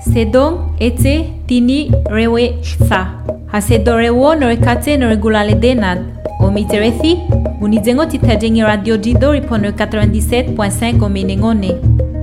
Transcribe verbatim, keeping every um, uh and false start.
Sedong ete tini rewe sa. Hasedo rewo no rekate no regulale denad. Omiterethi, unizengo titajengi radio jido ripono quatre-vingt-dix-sept point cinq omenengone.